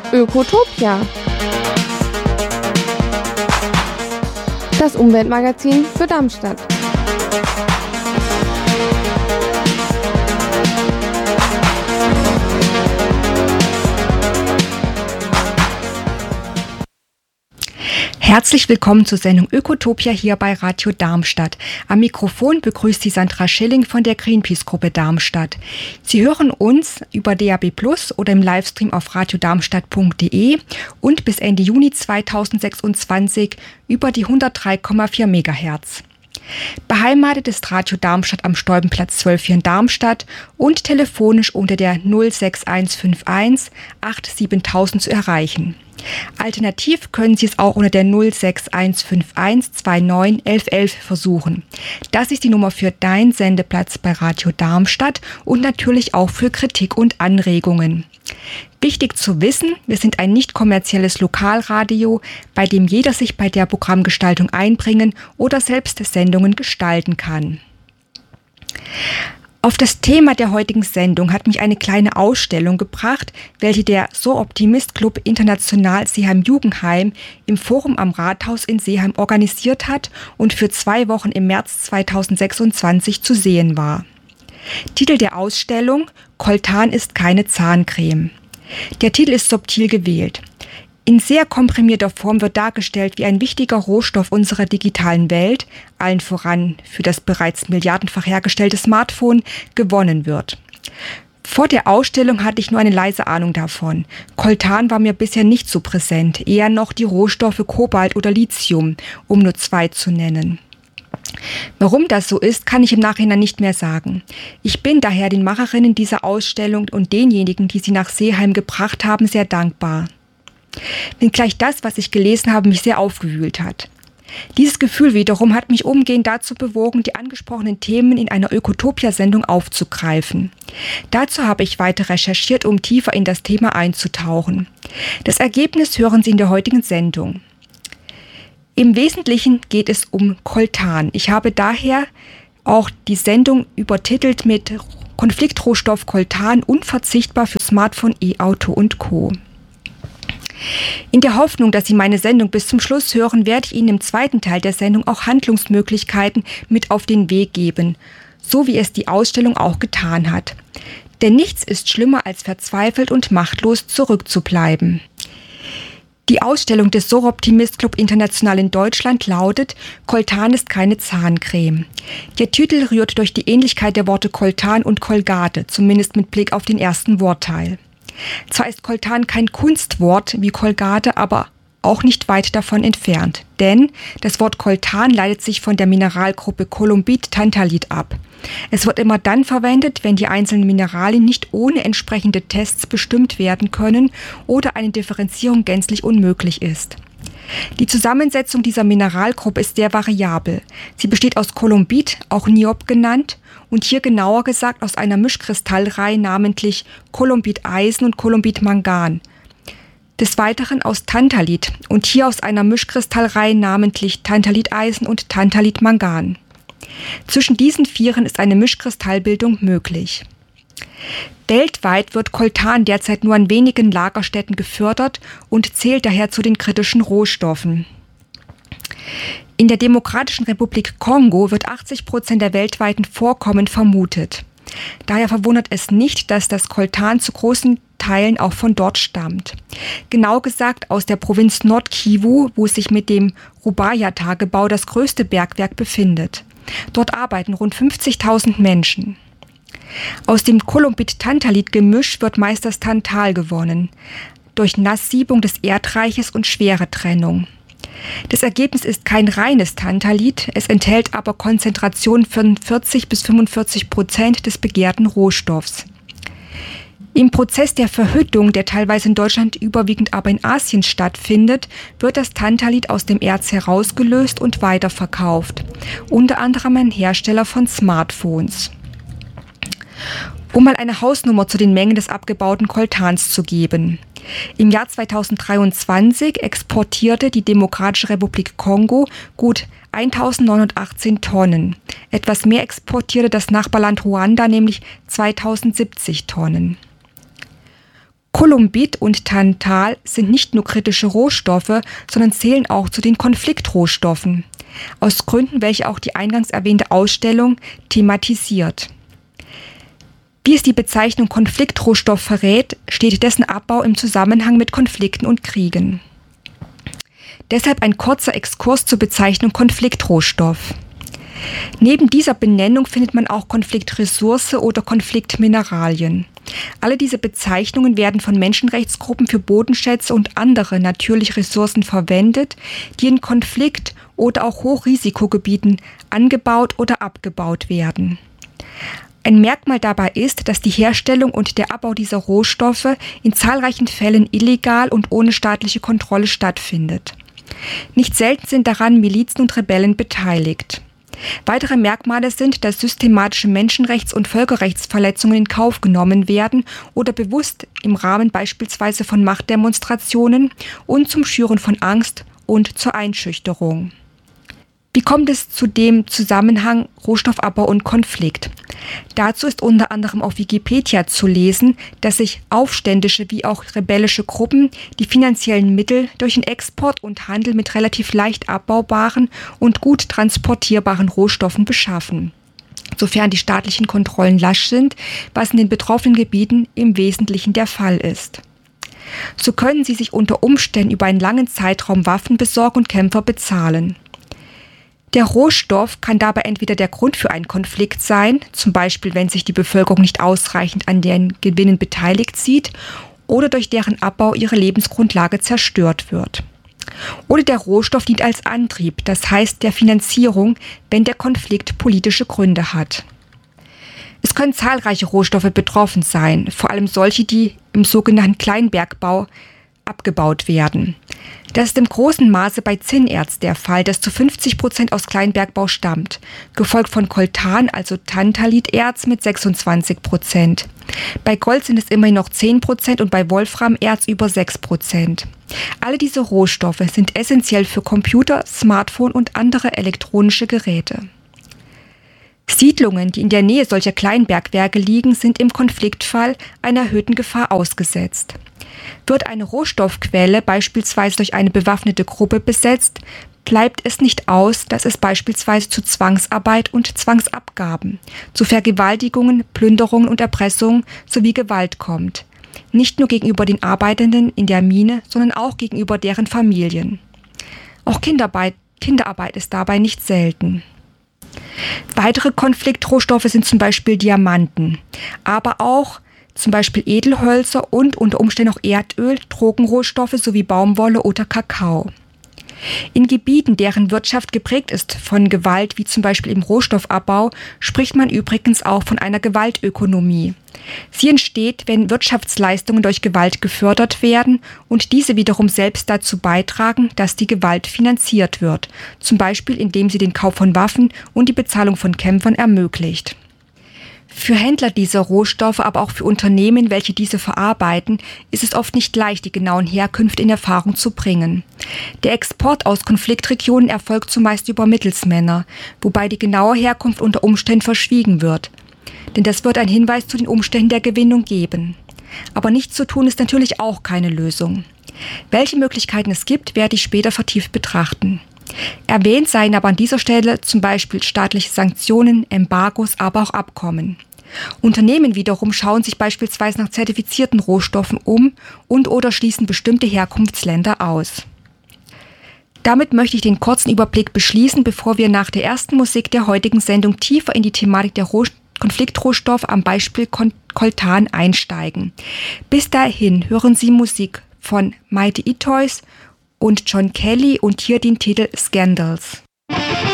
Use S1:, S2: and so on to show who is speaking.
S1: Ökotopia. Das Umweltmagazin für Darmstadt.
S2: Herzlich willkommen zur Sendung Ökotopia hier bei Radio Darmstadt. Am Mikrofon begrüßt Sie Sandra Schilling von der Greenpeace-Gruppe Darmstadt. Sie hören uns über DAB+ oder im Livestream auf radiodarmstadt.de und bis Ende Juni 2026 über die 103,4 MHz. Beheimatet ist Radio Darmstadt am Stolpenplatz 12 hier in Darmstadt und telefonisch unter der 06151 87000 zu erreichen. Alternativ können Sie es auch unter der 06151 29 1111 versuchen. Das ist die Nummer für deinen Sendeplatz bei Radio Darmstadt und natürlich auch für Kritik und Anregungen. Wichtig zu wissen, wir sind ein nicht kommerzielles Lokalradio, bei dem jeder sich bei der Programmgestaltung einbringen oder selbst Sendungen gestalten kann. Auf das Thema der heutigen Sendung hat mich eine kleine Ausstellung gebracht, welche der So Optimist Club International Seeheim-Jugendheim im Forum am Rathaus in Seeheim organisiert hat und für 2 Wochen im März 2026 zu sehen war. Titel der Ausstellung: Coltan ist keine Zahncreme. Der Titel ist subtil gewählt. In sehr komprimierter Form wird dargestellt, wie ein wichtiger Rohstoff unserer digitalen Welt, allen voran für das bereits milliardenfach hergestellte Smartphone, gewonnen wird. Vor der Ausstellung hatte ich nur eine leise Ahnung davon. Coltan war mir bisher nicht so präsent, eher noch die Rohstoffe Kobalt oder Lithium, um nur 2 zu nennen. Warum das so ist, kann ich im Nachhinein nicht mehr sagen. Ich bin daher den Macherinnen dieser Ausstellung und denjenigen, die sie nach Seeheim gebracht haben, sehr dankbar. Wenngleich das, was ich gelesen habe, mich sehr aufgewühlt hat. Dieses Gefühl wiederum hat mich umgehend dazu bewogen, die angesprochenen Themen in einer Ökotopia-Sendung aufzugreifen. Dazu habe ich weiter recherchiert, um tiefer in das Thema einzutauchen. Das Ergebnis hören Sie in der heutigen Sendung. Im Wesentlichen geht es um Coltan. Ich habe daher auch die Sendung übertitelt mit Konfliktrohstoff Coltan unverzichtbar für Smartphone, E-Auto und Co. In der Hoffnung, dass Sie meine Sendung bis zum Schluss hören, werde ich Ihnen im zweiten Teil der Sendung auch Handlungsmöglichkeiten mit auf den Weg geben, so wie es die Ausstellung auch getan hat. Denn nichts ist schlimmer, als verzweifelt und machtlos zurückzubleiben. Die Ausstellung des So Optimist Club International in Deutschland lautet: Coltan ist keine Zahncreme. Der Titel rührt durch die Ähnlichkeit der Worte Coltan und Colgate, zumindest mit Blick auf den ersten Wortteil. Zwar ist Coltan kein Kunstwort wie Colgate, aber auch nicht weit davon entfernt. Denn das Wort Coltan leitet sich von der Mineralgruppe Columbit-Tantalit ab. Es wird immer dann verwendet, wenn die einzelnen Mineralien nicht ohne entsprechende Tests bestimmt werden können oder eine Differenzierung gänzlich unmöglich ist. Die Zusammensetzung dieser Mineralgruppe ist sehr variabel. Sie besteht aus Columbit, auch Niob genannt, und hier genauer gesagt aus einer Mischkristallreihe, namentlich Columbit-Eisen und Columbit-Mangan. Des Weiteren aus Tantalit und hier aus einer Mischkristallreihe, namentlich Tantalit-Eisen und Tantalit-Mangan. Zwischen diesen vieren ist eine Mischkristallbildung möglich. Weltweit wird Coltan derzeit nur an wenigen Lagerstätten gefördert und zählt daher zu den kritischen Rohstoffen. In der Demokratischen Republik Kongo wird 80% der weltweiten Vorkommen vermutet. Daher verwundert es nicht, dass das Coltan zu großen Teilen auch von dort stammt. Genau gesagt aus der Provinz Nord-Kivu, wo sich mit dem Rubaya-Tagebau das größte Bergwerk befindet. Dort arbeiten rund 50.000 Menschen. Aus dem Columbit-Tantalit-Gemisch wird meist das Tantal gewonnen, durch Nasssiebung des Erdreiches und schwere Trennung. Das Ergebnis ist kein reines Tantalit, es enthält aber Konzentrationen von 40-45% des begehrten Rohstoffs. Im Prozess der Verhüttung, der teilweise in Deutschland, überwiegend aber in Asien stattfindet, wird das Tantalit aus dem Erz herausgelöst und weiterverkauft, unter anderem ein Hersteller von Smartphones. Um mal eine Hausnummer zu den Mengen des abgebauten Coltans zu geben. Im Jahr 2023 exportierte die Demokratische Republik Kongo gut 1.918 Tonnen. Etwas mehr exportierte das Nachbarland Ruanda, nämlich 2.070 Tonnen. Kolumbit und Tantal sind nicht nur kritische Rohstoffe, sondern zählen auch zu den Konfliktrohstoffen. Aus Gründen, welche auch die eingangs erwähnte Ausstellung thematisiert. Wie es die Bezeichnung Konfliktrohstoff verrät, steht dessen Abbau im Zusammenhang mit Konflikten und Kriegen. Deshalb ein kurzer Exkurs zur Bezeichnung Konfliktrohstoff. Neben dieser Benennung findet man auch Konfliktressource oder Konfliktmineralien. Alle diese Bezeichnungen werden von Menschenrechtsgruppen für Bodenschätze und andere natürliche Ressourcen verwendet, die in Konflikt- oder auch Hochrisikogebieten angebaut oder abgebaut werden. Ein Merkmal dabei ist, dass die Herstellung und der Abbau dieser Rohstoffe in zahlreichen Fällen illegal und ohne staatliche Kontrolle stattfindet. Nicht selten sind daran Milizen und Rebellen beteiligt. Weitere Merkmale sind, dass systematische Menschenrechts- und Völkerrechtsverletzungen in Kauf genommen werden oder bewusst im Rahmen beispielsweise von Machtdemonstrationen und zum Schüren von Angst und zur Einschüchterung. Wie kommt es zu dem Zusammenhang Rohstoffabbau und Konflikt? Dazu ist unter anderem auf Wikipedia zu lesen, dass sich aufständische wie auch rebellische Gruppen die finanziellen Mittel durch den Export und Handel mit relativ leicht abbaubaren und gut transportierbaren Rohstoffen beschaffen, sofern die staatlichen Kontrollen lasch sind, was in den betroffenen Gebieten im Wesentlichen der Fall ist. So können sie sich unter Umständen über einen langen Zeitraum Waffen besorgen und Kämpfer bezahlen. Der Rohstoff kann dabei entweder der Grund für einen Konflikt sein, zum Beispiel wenn sich die Bevölkerung nicht ausreichend an den Gewinnen beteiligt sieht oder durch deren Abbau ihre Lebensgrundlage zerstört wird. Oder der Rohstoff dient als Antrieb, das heißt der Finanzierung, wenn der Konflikt politische Gründe hat. Es können zahlreiche Rohstoffe betroffen sein, vor allem solche, die im sogenannten Kleinbergbau abgebaut werden. Das ist im großen Maße bei Zinnerz der Fall, das zu 50% aus Kleinbergbau stammt, gefolgt von Coltan, also Tantaliterz mit 26%. Bei Gold sind es immerhin noch 10% und bei Wolframerz über 6%. Alle diese Rohstoffe sind essentiell für Computer, Smartphone und andere elektronische Geräte. Siedlungen, die in der Nähe solcher Kleinbergwerke liegen, sind im Konfliktfall einer erhöhten Gefahr ausgesetzt. Wird eine Rohstoffquelle beispielsweise durch eine bewaffnete Gruppe besetzt, bleibt es nicht aus, dass es beispielsweise zu Zwangsarbeit und Zwangsabgaben, zu Vergewaltigungen, Plünderungen und Erpressungen sowie Gewalt kommt. Nicht nur gegenüber den Arbeitenden in der Mine, sondern auch gegenüber deren Familien. Auch Kinderarbeit ist dabei nicht selten. Weitere Konfliktrohstoffe sind zum Beispiel Diamanten, aber auch zum Beispiel Edelhölzer und unter Umständen auch Erdöl, Tropenrohstoffe sowie Baumwolle oder Kakao. In Gebieten, deren Wirtschaft geprägt ist von Gewalt, wie zum Beispiel im Rohstoffabbau, spricht man übrigens auch von einer Gewaltökonomie. Sie entsteht, wenn Wirtschaftsleistungen durch Gewalt gefördert werden und diese wiederum selbst dazu beitragen, dass die Gewalt finanziert wird, zum Beispiel indem sie den Kauf von Waffen und die Bezahlung von Kämpfern ermöglicht. Für Händler dieser Rohstoffe, aber auch für Unternehmen, welche diese verarbeiten, ist es oft nicht leicht, die genauen Herkünfte in Erfahrung zu bringen. Der Export aus Konfliktregionen erfolgt zumeist über Mittelsmänner, wobei die genaue Herkunft unter Umständen verschwiegen wird. Denn das wird einen Hinweis zu den Umständen der Gewinnung geben. Aber nichts zu tun ist natürlich auch keine Lösung. Welche Möglichkeiten es gibt, werde ich später vertieft betrachten. Erwähnt seien aber an dieser Stelle zum Beispiel staatliche Sanktionen, Embargos, aber auch Abkommen. Unternehmen wiederum schauen sich beispielsweise nach zertifizierten Rohstoffen um und/oder schließen bestimmte Herkunftsländer aus. Damit möchte ich den kurzen Überblick beschließen, bevor wir nach der ersten Musik der heutigen Sendung tiefer in die Thematik der Konfliktrohstoffe am Beispiel Coltan einsteigen. Bis dahin hören Sie Musik von Mighty Itoys und John Kelly und hier den Titel Scandals.